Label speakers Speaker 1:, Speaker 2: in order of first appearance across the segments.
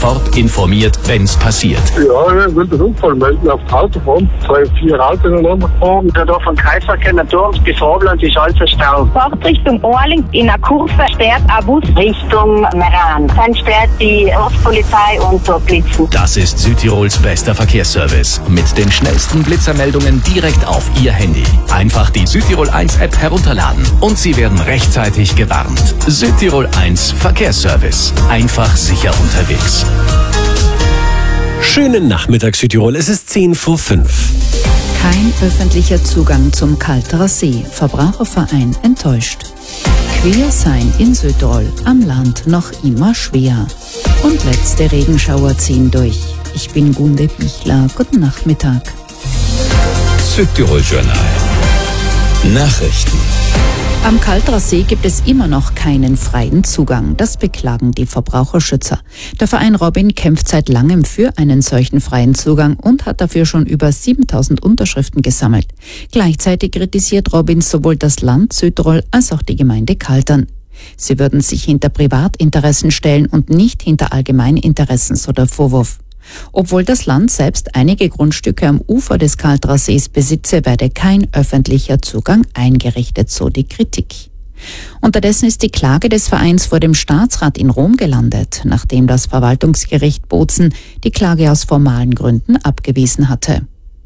Speaker 1: sofort informiert, wenn's passiert.
Speaker 2: Ja, ich will den Unfall melden auf die Autobahn. 2-4 Autos ineinander fahren.
Speaker 3: Da vom Kreisverkehr Turms bis Robland ist alles verstaut.
Speaker 4: Fahrt Richtung Orling in der Kurve sperrt ein Bus
Speaker 3: Richtung Meran. Dann sperrt die Ortspolizei und dort blitzen.
Speaker 1: Das ist Südtirols bester Verkehrsservice. Mit den schnellsten Blitzermeldungen direkt auf Ihr Handy. Einfach die Südtirol 1 App herunterladen und Sie werden rechtzeitig gewarnt. Südtirol 1 Verkehrsservice. Einfach sicher unterwegs.
Speaker 5: Schönen Nachmittag, Südtirol. Es ist 5:10.
Speaker 6: Kein öffentlicher Zugang zum Kalterer See. Verbraucherverein enttäuscht. Queer sein in Südtirol, am Land noch immer schwer. Und letzte Regenschauer ziehen durch. Ich bin Gunde Bichler. Guten Nachmittag.
Speaker 7: Südtirol Journal. Nachrichten.
Speaker 6: Am Kalterer See gibt es immer noch keinen freien Zugang. Das beklagen die Verbraucherschützer. Der Verein Robin kämpft seit langem für einen solchen freien Zugang und hat dafür schon über 7.000 Unterschriften gesammelt. Gleichzeitig kritisiert Robin sowohl das Land Südtirol als auch die Gemeinde Kaltern. Sie würden sich hinter Privatinteressen stellen und nicht hinter Allgemeininteressen, so der Vorwurf. Obwohl das Land selbst einige Grundstücke am Ufer des Kalterer Sees besitze, werde kein öffentlicher Zugang eingerichtet, so die Kritik. Unterdessen ist die Klage des Vereins vor dem Staatsrat in Rom gelandet, nachdem das Verwaltungsgericht Bozen die Klage aus formalen Gründen abgewiesen hatte.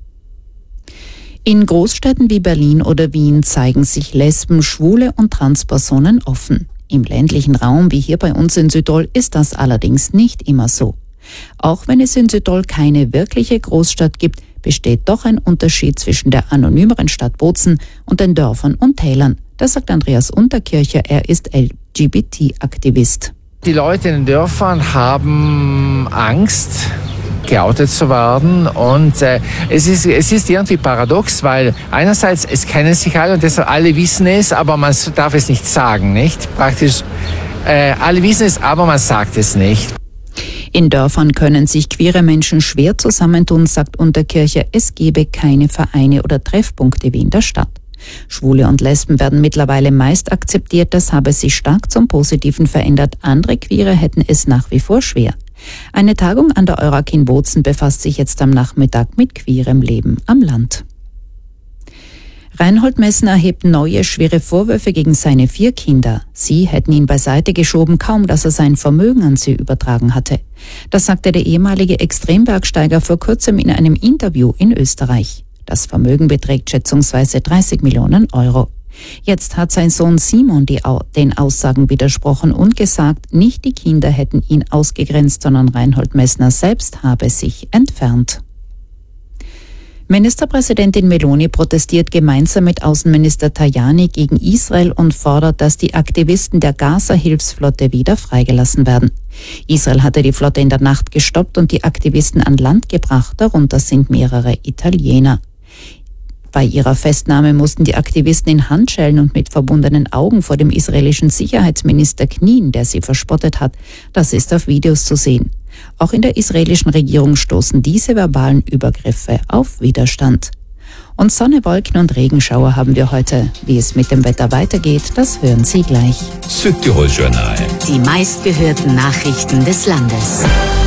Speaker 6: In Großstädten wie Berlin oder Wien zeigen sich Lesben, Schwule und Transpersonen offen. Im ländlichen Raum, wie hier bei uns in Südtirol, ist das allerdings nicht immer so. Auch wenn es in Südtirol keine wirkliche Großstadt gibt, besteht doch ein Unterschied zwischen der anonymeren Stadt Bozen und den Dörfern und Tälern. Das sagt Andreas Unterkircher, er ist LGBT-Aktivist.
Speaker 8: Die Leute in den Dörfern haben Angst, geoutet zu werden, und es ist irgendwie paradox, weil einerseits es kennen sich alle und deshalb alle wissen es, aber man darf es nicht sagen, nicht? Praktisch alle wissen es, aber man sagt es nicht.
Speaker 6: In Dörfern können sich queere Menschen schwer zusammentun, sagt Unterkircher, es gebe keine Vereine oder Treffpunkte wie in der Stadt. Schwule und Lesben werden mittlerweile meist akzeptiert, das habe sich stark zum Positiven verändert. Andere Queere hätten es nach wie vor schwer. Eine Tagung an der Eurak in Bozen befasst sich jetzt am Nachmittag mit queerem Leben am Land. Reinhold Messner erhebt neue, schwere Vorwürfe gegen seine 4 Kinder. Sie hätten ihn beiseite geschoben, kaum dass er sein Vermögen an sie übertragen hatte. Das sagte der ehemalige Extrembergsteiger vor kurzem in einem Interview in Österreich. Das Vermögen beträgt schätzungsweise 30 Millionen Euro. Jetzt hat sein Sohn Simon den Aussagen widersprochen und gesagt, nicht die Kinder hätten ihn ausgegrenzt, sondern Reinhold Messner selbst habe sich entfernt. Ministerpräsidentin Meloni protestiert gemeinsam mit Außenminister Tajani gegen Israel und fordert, dass die Aktivisten der Gaza-Hilfsflotte wieder freigelassen werden. Israel hatte die Flotte in der Nacht gestoppt und die Aktivisten an Land gebracht, darunter sind mehrere Italiener. Bei ihrer Festnahme mussten die Aktivisten in Handschellen und mit verbundenen Augen vor dem israelischen Sicherheitsminister knien, der sie verspottet hat. Das ist auf Videos zu sehen. Auch in der israelischen Regierung stoßen diese verbalen Übergriffe auf Widerstand. Und Sonne, Wolken und Regenschauer haben wir heute. Wie es mit dem Wetter weitergeht, das hören Sie gleich.
Speaker 7: Südtirol Journal.
Speaker 9: Die meistgehörten Nachrichten des Landes.